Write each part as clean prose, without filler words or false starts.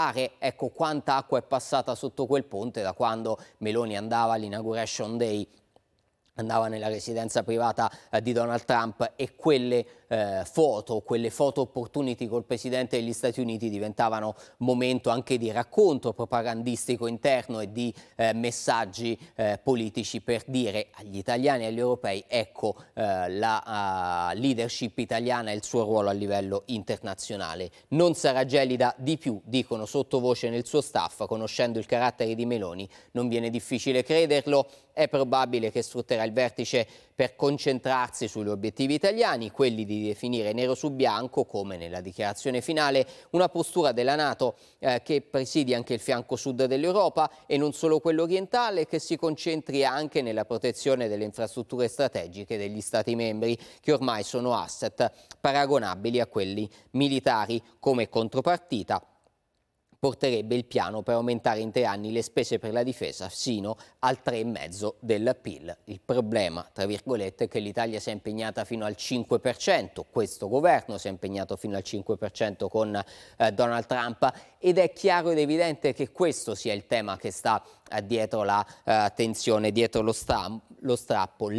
parlare. Ecco quanta acqua è passata sotto quel ponte da quando Meloni andava all'Inauguration Day, andava nella residenza privata di Donald Trump, e quelle foto opportunity col Presidente degli Stati Uniti diventavano momento anche di racconto propagandistico interno e di messaggi politici per dire agli italiani e agli europei: ecco la leadership italiana e il suo ruolo a livello internazionale. Non sarà gelida di più, dicono sottovoce nel suo staff. Conoscendo il carattere di Meloni non viene difficile crederlo. È probabile che sfrutterà il vertice per concentrarsi sugli obiettivi italiani, quelli di definire nero su bianco, come nella dichiarazione finale, una postura della NATO che presidi anche il fianco sud dell'Europa e non solo quello orientale, che si concentri anche nella protezione delle infrastrutture strategiche degli Stati membri, che ormai sono asset paragonabili a quelli militari. Come contropartita porterebbe il piano per aumentare in 3 anni le spese per la difesa sino al 3,5% del PIL. Il problema, tra virgolette, è che l'Italia si è impegnata fino al 5%, questo governo si è impegnato fino al 5% con Donald Trump, ed è chiaro ed evidente che questo sia il tema che sta dietro la tensione, dietro lo strappo,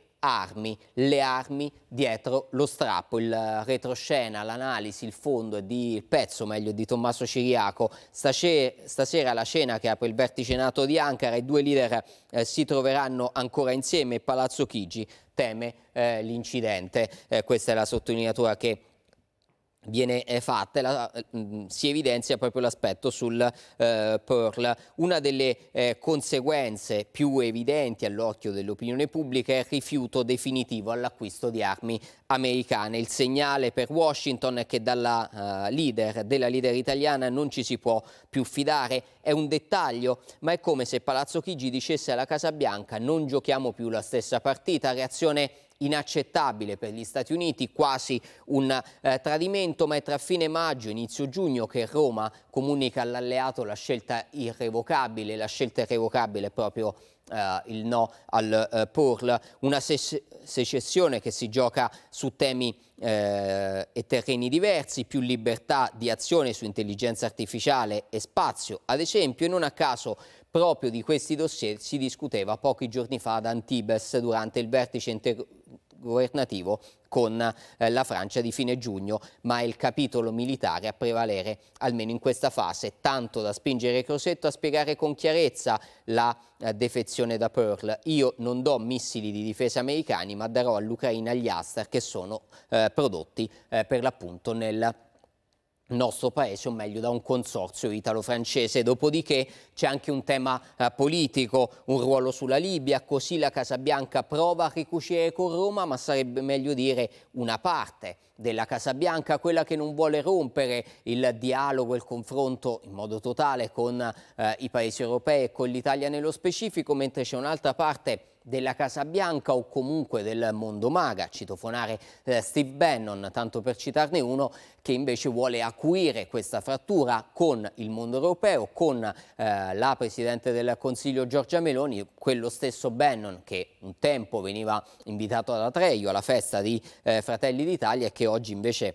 le armi dietro lo strappo. Il retroscena, l'analisi, il pezzo meglio di Tommaso Ciriaco. Stasera la cena che apre il vertice NATO di Ankara, i due leader si troveranno ancora insieme e Palazzo Chigi teme l'incidente. Questa è la sottolineatura che viene fatta, si evidenzia proprio l'aspetto sul Pearl. Una delle conseguenze più evidenti all'occhio dell'opinione pubblica è il rifiuto definitivo all'acquisto di armi americane. Il segnale per Washington è che della leader italiana non ci si può più fidare. È un dettaglio, ma è come se Palazzo Chigi dicesse alla Casa Bianca: non giochiamo più la stessa partita. Reazione inaccettabile per gli Stati Uniti, quasi un tradimento, ma è tra fine maggio e inizio giugno che Roma comunica all'alleato la scelta irrevocabile. La scelta irrevocabile è proprio il no al Pearl, una secessione che si gioca su temi e terreni diversi: più libertà di azione su intelligenza artificiale e spazio, ad esempio, e non a caso proprio di questi dossier si discuteva pochi giorni fa ad Antibes durante il vertice intergovernativo con la Francia di fine giugno, ma è il capitolo militare a prevalere almeno in questa fase, tanto da spingere Crosetto a spiegare con chiarezza la defezione da Pearl. Io non do missili di difesa americani, ma darò all'Ucraina gli Aster, che sono prodotti per l'appunto nel nostro paese, o meglio da un consorzio italo-francese. Dopodiché c'è anche un tema politico, un ruolo sulla Libia. Così la Casa Bianca prova a ricucire con Roma, ma sarebbe meglio dire una parte della Casa Bianca, quella che non vuole rompere il dialogo e il confronto in modo totale con i paesi europei e con l'Italia nello specifico, mentre c'è un'altra parte della Casa Bianca, o comunque del mondo MAGA, citofonare Steve Bannon, tanto per citarne uno, che invece vuole acuire questa frattura con il mondo europeo, con la Presidente del Consiglio Giorgia Meloni, quello stesso Bannon che un tempo veniva invitato ad Atreio alla festa di Fratelli d'Italia e che oggi invece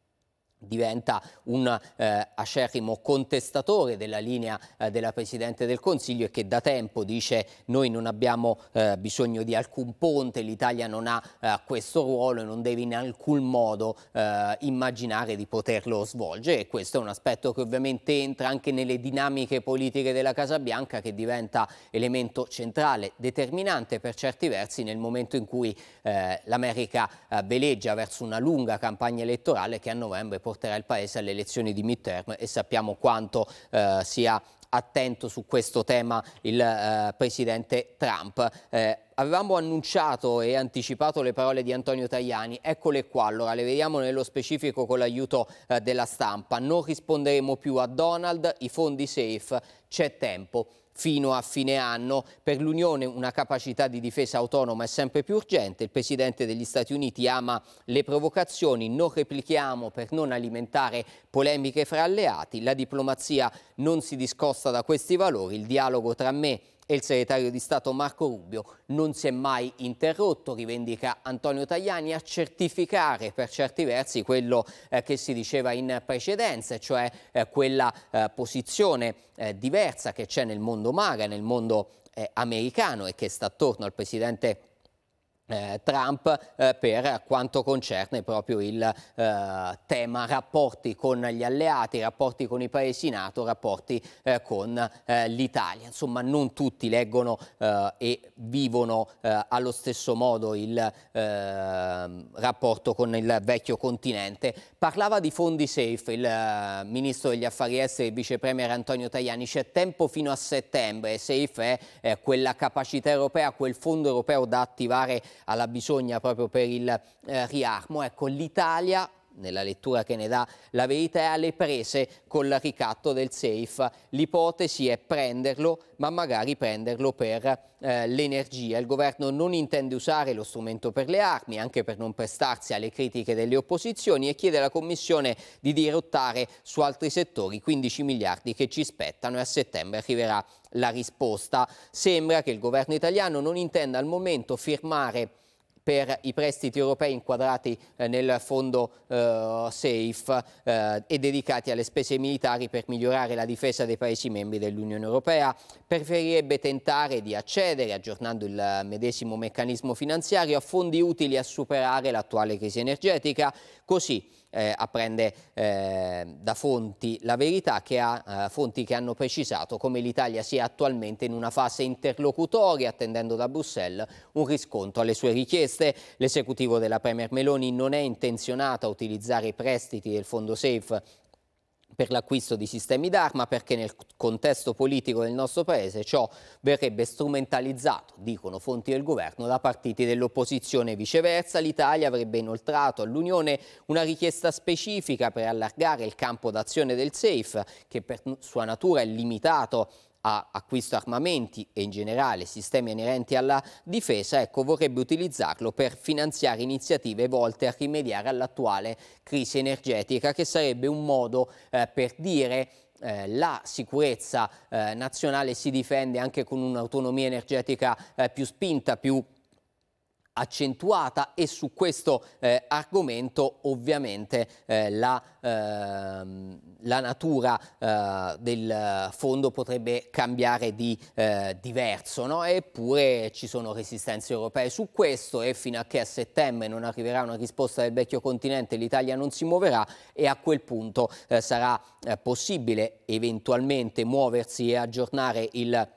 diventa un acerrimo contestatore della linea della Presidente del Consiglio, e che da tempo dice: noi non abbiamo bisogno di alcun ponte, l'Italia non ha questo ruolo e non deve in alcun modo immaginare di poterlo svolgere. E questo è un aspetto che ovviamente entra anche nelle dinamiche politiche della Casa Bianca, che diventa elemento centrale, determinante per certi versi, nel momento in cui l'America veleggia verso una lunga campagna elettorale che a novembre porterà il paese alle elezioni di midterm, e sappiamo quanto sia attento su questo tema il presidente Trump. Avevamo annunciato e anticipato le parole di Antonio Tajani, eccole qua. Allora le vediamo nello specifico con l'aiuto della stampa. Non risponderemo più a Donald, i fondi safe, c'è tempo. Fino a fine anno. Per l'Unione una capacità di difesa autonoma è sempre più urgente. Il Presidente degli Stati Uniti ama le provocazioni: non replichiamo per non alimentare polemiche fra alleati. La diplomazia non si discosta da questi valori. Il dialogo tra me e il segretario di Stato Marco Rubio non si è mai interrotto, rivendica Antonio Tajani, a certificare per certi versi quello che si diceva in precedenza, cioè quella posizione diversa che c'è nel mondo MAGA, nel mondo americano e che sta attorno al presidente Trump per quanto concerne proprio il tema rapporti con gli alleati, rapporti con i paesi NATO, rapporti con l'Italia. Insomma, non tutti leggono e vivono allo stesso modo il rapporto con il vecchio continente. Parlava di fondi safe il ministro degli affari esteri e vice premier Antonio Tajani. C'è tempo fino a settembre. Safe è quella capacità europea, quel fondo europeo da attivare alla bisogna proprio per il riarmo. Ecco, l'Italia, nella lettura che ne dà La Verità, è alle prese col ricatto del SAFE. L'ipotesi è prenderlo, ma magari prenderlo per l'energia. Il governo non intende usare lo strumento per le armi, anche per non prestarsi alle critiche delle opposizioni, e chiede alla Commissione di dirottare su altri settori 15 miliardi che ci spettano, e a settembre arriverà la risposta. Sembra che il governo italiano non intenda al momento firmare per i prestiti europei inquadrati nel fondo SAFE e dedicati alle spese militari per migliorare la difesa dei Paesi membri dell'Unione Europea. Preferirebbe tentare di accedere, aggiornando il medesimo meccanismo finanziario, a fondi utili a superare l'attuale crisi energetica. Così apprende da fonti La Verità, che ha fonti che hanno precisato come l'Italia sia attualmente in una fase interlocutoria, attendendo da Bruxelles un riscontro alle sue richieste. L'esecutivo della Premier Meloni non è intenzionato a utilizzare i prestiti del fondo SAFE per l'acquisto di sistemi d'arma, perché nel contesto politico del nostro Paese ciò verrebbe strumentalizzato, dicono fonti del governo, da partiti dell'opposizione. Viceversa, l'Italia avrebbe inoltrato all'Unione una richiesta specifica per allargare il campo d'azione del SAFE, che per sua natura è limitato a acquisto armamenti e in generale sistemi inerenti alla difesa. Ecco, vorrebbe utilizzarlo per finanziare iniziative volte a rimediare all'attuale crisi energetica, che sarebbe un modo per dire la sicurezza nazionale si difende anche con un'autonomia energetica più spinta, più accentuata. E su questo argomento ovviamente la natura del fondo potrebbe cambiare di diverso, no? Eppure ci sono resistenze europee su questo, e fino a che a settembre non arriverà una risposta del vecchio continente l'Italia non si muoverà, e a quel punto sarà possibile eventualmente muoversi e aggiornare il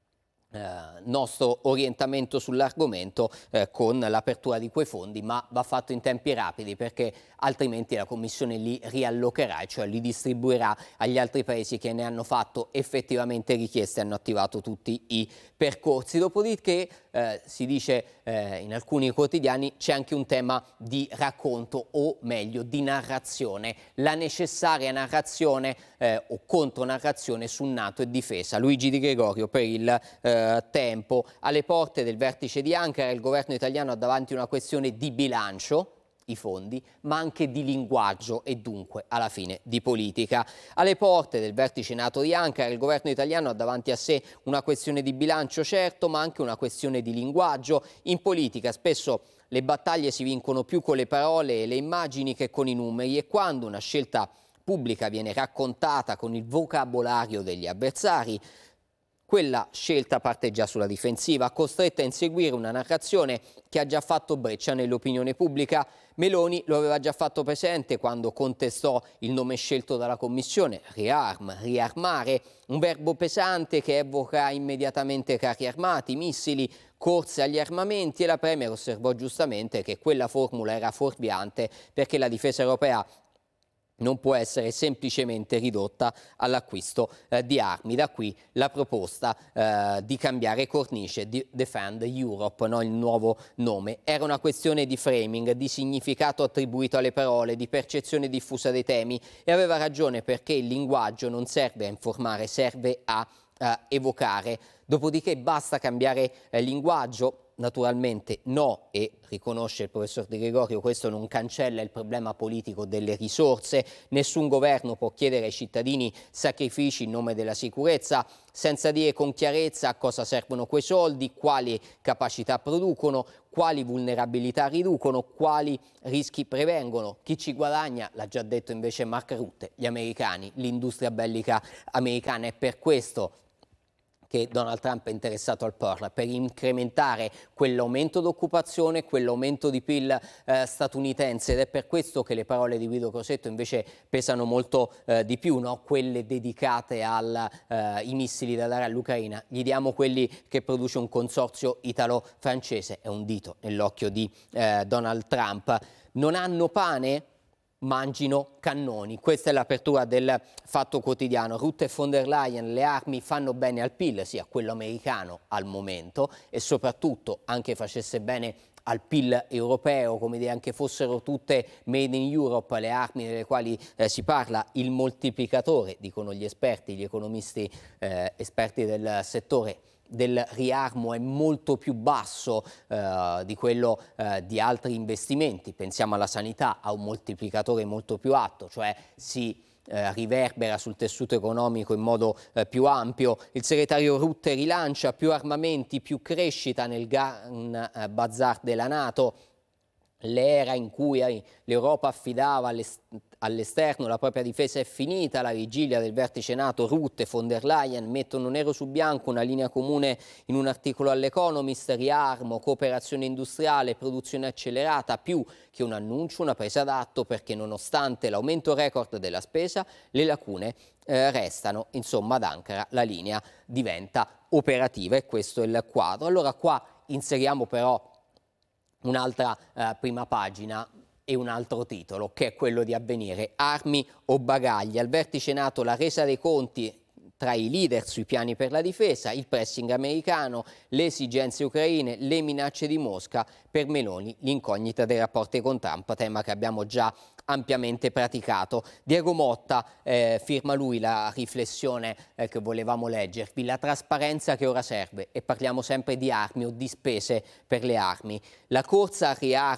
nostro orientamento sull'argomento con l'apertura di quei fondi, ma va fatto in tempi rapidi, perché altrimenti la Commissione li riallocherà, cioè li distribuirà agli altri paesi che ne hanno fatto effettivamente richieste e hanno attivato tutti i percorsi. Dopodiché si dice in alcuni quotidiani c'è anche un tema di racconto, o meglio di narrazione, la necessaria narrazione o contronarrazione su NATO e difesa. Luigi Di Gregorio per il Tempo. Alle porte del vertice di Ankara il governo italiano ha davanti una questione di bilancio, i fondi, ma anche di linguaggio e dunque alla fine di politica. Alle porte del vertice NATO di Ankara il governo italiano ha davanti a sé una questione di bilancio, certo, ma anche una questione di linguaggio. In politica spesso le battaglie si vincono più con le parole e le immagini che con i numeri, e quando una scelta pubblica viene raccontata con il vocabolario degli avversari, quella scelta parte già sulla difensiva, costretta a inseguire una narrazione che ha già fatto breccia nell'opinione pubblica. Meloni lo aveva già fatto presente quando contestò il nome scelto dalla Commissione, riarmare, un verbo pesante che evoca immediatamente carri armati, missili, corse agli armamenti, e la Premier osservò giustamente che quella formula era fuorviante, perché la difesa europea non può essere semplicemente ridotta all'acquisto di armi. Da qui la proposta di cambiare cornice, di Defend Europe, no? Il nuovo nome. Era una questione di framing, di significato attribuito alle parole, di percezione diffusa dei temi, e aveva ragione, perché il linguaggio non serve a informare, serve a evocare. Dopodiché basta cambiare linguaggio. naturalmente no, e riconosce il professor De Gregorio, questo non cancella il problema politico delle risorse. Nessun governo può chiedere ai cittadini sacrifici in nome della sicurezza senza dire con chiarezza a cosa servono quei soldi, quali capacità producono, quali vulnerabilità riducono, quali rischi prevengono. Chi ci guadagna, l'ha già detto invece Mark Rutte, gli americani, l'industria bellica americana. È per questo che Donald Trump è interessato al POR, per incrementare quell'aumento d'occupazione, quell'aumento di PIL statunitense, ed è per questo che le parole di Guido Crosetto invece pesano molto di più, no? Quelle dedicate ai missili da dare all'Ucraina. Gli diamo quelli che produce un consorzio italo-francese, è un dito nell'occhio di Donald Trump. Non hanno pane? Mangino cannoni. Questa è l'apertura del Fatto Quotidiano. Rutte e von der Leyen, le armi fanno bene al PIL, sì, a quello americano al momento, e soprattutto anche facesse bene al PIL europeo, come dire, anche fossero tutte made in Europe le armi delle quali si parla, il moltiplicatore, dicono gli esperti, gli economisti esperti del settore, del riarmo è molto più basso di quello di altri investimenti. Pensiamo alla sanità, ha un moltiplicatore molto più alto, cioè si riverbera sul tessuto economico in modo più ampio. Il segretario Rutte rilancia più armamenti, più crescita nel bazar della NATO. L'era in cui l'Europa affidava all'esterno la propria difesa è finita. La vigilia del vertice NATO, Rutte e von der Leyen mettono nero su bianco una linea comune in un articolo all'Economist: riarmo, cooperazione industriale, produzione accelerata, più che un annuncio, una presa d'atto, perché nonostante l'aumento record della spesa, le lacune restano. Insomma, ad Ankara la linea diventa operativa, e questo è il quadro. Allora qua inseriamo però un'altra prima pagina e un altro titolo, che è quello di Avvenire: armi o bagagli. Al vertice NATO la resa dei conti tra i leader sui piani per la difesa, il pressing americano, le esigenze ucraine, le minacce di Mosca. Per Meloni l'incognita dei rapporti con Trump, tema che abbiamo già ampiamente praticato. Diego Motta firma lui la riflessione che volevamo leggervi: la trasparenza che ora serve, e parliamo sempre di armi o di spese per le armi. La corsa al riarmo